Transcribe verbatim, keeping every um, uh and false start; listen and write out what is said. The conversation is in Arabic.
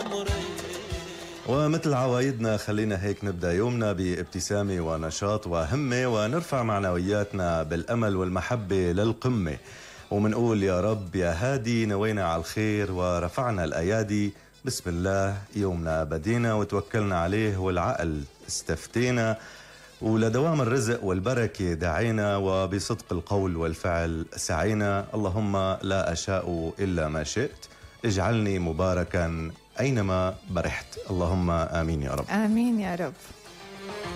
ومثل عوايدنا خلينا هيك نبدأ يومنا بابتسامة ونشاط وهمة، ونرفع معنوياتنا بالأمل والمحبة للقمة، ومنقول يا رب يا هادي نوينا على الخير ورفعنا الأيادي. بسم الله يومنا بدينا وتوكلنا عليه والعقل استفتينا، ولدوام الرزق والبركة دعينا، وبصدق القول والفعل سعينا. اللهم لا أشاء إلا ما شئت، اجعلني مباركا أينما برحت. اللهم آمين يا رب. آمين يا رب.